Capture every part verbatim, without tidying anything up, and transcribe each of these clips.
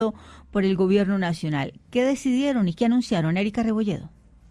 por el gobierno nacional. ¿Qué decidieron y qué anunciaron? Erika Rebolledo.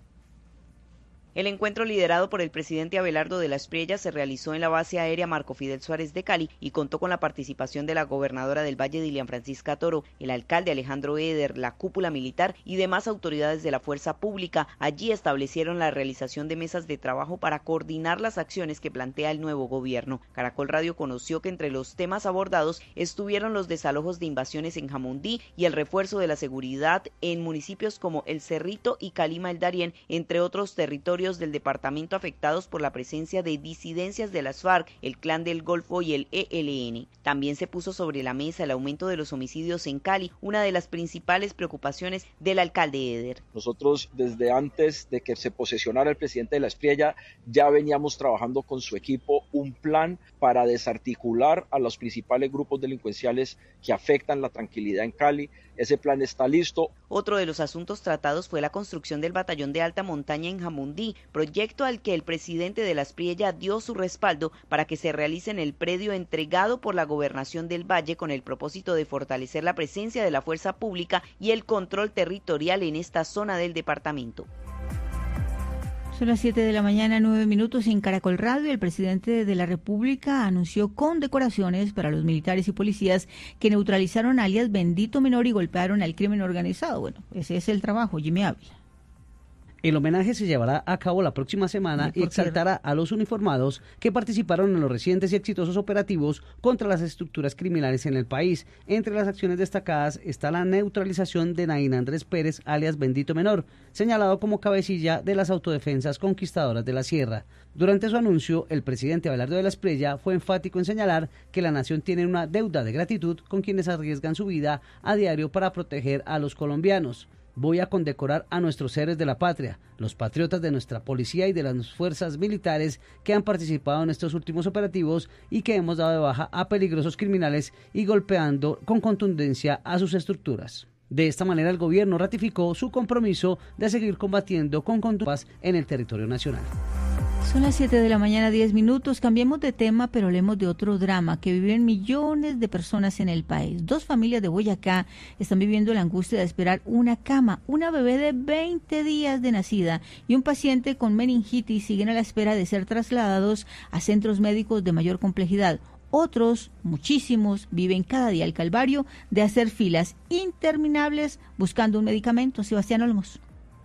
El encuentro liderado por el presidente Abelardo de la Espriella se realizó en la base aérea Marco Fidel Suárez de Cali y contó con la participación de la gobernadora del Valle, Dilian Francisca Toro, el alcalde Alejandro Eder, la cúpula militar y demás autoridades de la fuerza pública. Allí establecieron la realización de mesas de trabajo para coordinar las acciones que plantea el nuevo gobierno. Caracol Radio conoció que entre los temas abordados estuvieron los desalojos de invasiones en Jamundí y el refuerzo de la seguridad en municipios como El Cerrito y Calima el Darién, entre otros territorios del departamento afectados por la presencia de disidencias de las FARC, el Clan del Golfo y el E L N. También se puso sobre la mesa el aumento de los homicidios en Cali, una de las principales preocupaciones del alcalde Eder. Nosotros desde antes de que se posesionara el presidente de la Espriella ya veníamos trabajando con su equipo un plan para desarticular a los principales grupos delincuenciales que afectan la tranquilidad en Cali. Ese plan está listo. Otro de los asuntos tratados fue la construcción del batallón de alta montaña en Jamundí, proyecto al que el presidente de la Espriella dio su respaldo para que se realice en el predio entregado por la Gobernación del Valle con el propósito de fortalecer la presencia de la fuerza pública y el control territorial en esta zona del departamento. Son las siete de la mañana, nueve minutos en Caracol Radio. El presidente de la República anunció condecoraciones para los militares y policías que neutralizaron alias Bendito Menor y golpearon al crimen organizado. Bueno, ese es el trabajo, Jimmy Ávila. El homenaje se llevará a cabo la próxima semana y exaltará a los uniformados que participaron en los recientes y exitosos operativos contra las estructuras criminales en el país. Entre las acciones destacadas está la neutralización de Naín Andrés Pérez, alias Bendito Menor, señalado como cabecilla de las autodefensas conquistadoras de la Sierra. Durante su anuncio, el presidente Abelardo de la Espriella fue enfático en señalar que la nación tiene una deuda de gratitud con quienes arriesgan su vida a diario para proteger a los colombianos. Voy a condecorar a nuestros héroes de la patria, los patriotas de nuestra policía y de las fuerzas militares que han participado en estos últimos operativos y que hemos dado de baja a peligrosos criminales y golpeando con contundencia a sus estructuras. De esta manera, el gobierno ratificó su compromiso de seguir combatiendo con contundencia en el territorio nacional. Son las siete de la mañana, diez minutos. Cambiemos de tema, pero hablemos de otro drama que viven millones de personas en el país. Dos familias de Boyacá están viviendo la angustia de esperar una cama. Una bebé de veinte días de nacida y un paciente con meningitis siguen a la espera de ser trasladados a centros médicos de mayor complejidad. Otros, muchísimos, viven cada día el calvario de hacer filas interminables buscando un medicamento. Sebastián Olmos.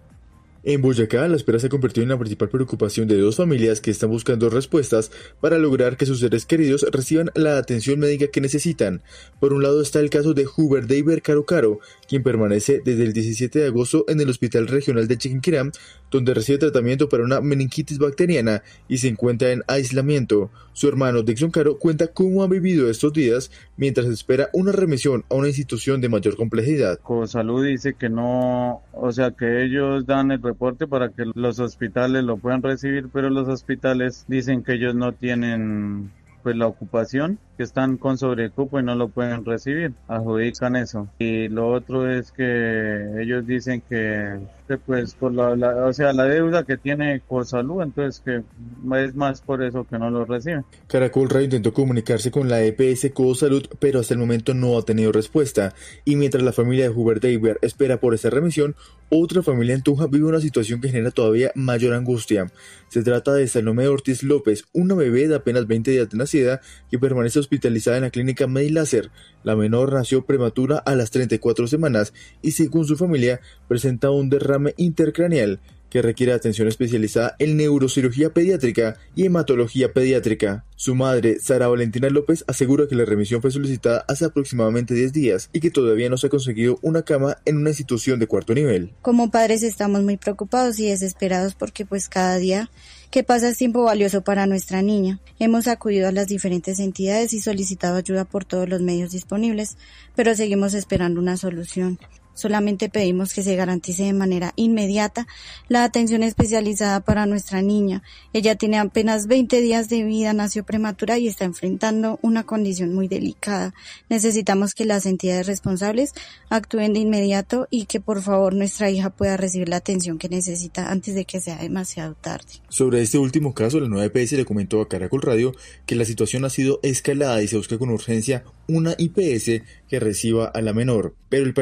En Boyacá, la espera se convirtió en la principal preocupación de dos familias que están buscando respuestas para lograr que sus seres queridos reciban la atención médica que necesitan. Por un lado está el caso de Hubert David Caro Caro, quien permanece desde el diecisiete de agosto en el Hospital Regional de Chiquinquirá, donde recibe tratamiento para una meningitis bacteriana y se encuentra en aislamiento. Su hermano Dixon Caro cuenta cómo ha vivido estos días mientras espera una remisión a una institución de mayor complejidad. Salud dice que no, o sea que ellos dan el reporte para que los hospitales lo puedan recibir, pero los hospitales dicen que ellos no tienen pues la ocupación, que están con sobrecupo y no lo pueden recibir, adjudican eso. Y lo otro es que ellos dicen que, que pues por la, la, o sea, la deuda que tiene por salud, entonces que es más por eso que no lo reciben. Caracol Radio intentó comunicarse con la E P S Cosalud, pero hasta el momento no ha tenido respuesta. Y mientras la familia de Hubert David espera por esta remisión, otra familia en Tunja vive una situación que genera todavía mayor angustia. Se trata de Salomé Ortiz López, una bebé de apenas veinte días de nacida que permanece hospitalizada en la clínica Mediláser. La menor nació prematura a las treinta y cuatro semanas y según su familia presenta un derrame intercraneal que requiere atención especializada en neurocirugía pediátrica y hematología pediátrica. Su madre, Sara Valentina López, asegura que la remisión fue solicitada hace aproximadamente diez días y que todavía no se ha conseguido una cama en una institución de cuarto nivel. Como padres estamos muy preocupados y desesperados porque pues cada día que pasa es tiempo valioso para nuestra niña. Hemos acudido a las diferentes entidades y solicitado ayuda por todos los medios disponibles, pero seguimos esperando una solución. Solamente pedimos que se garantice de manera inmediata la atención especializada para nuestra niña. Ella tiene apenas veinte días de vida, nació prematura y está enfrentando una condición muy delicada. Necesitamos que las entidades responsables actúen de inmediato y que por favor nuestra hija pueda recibir la atención que necesita antes de que sea demasiado tarde. Sobre este último caso, la nueva E P S le comentó a Caracol Radio que la situación ha sido escalada y se busca con urgencia una I P S que reciba a la menor, pero el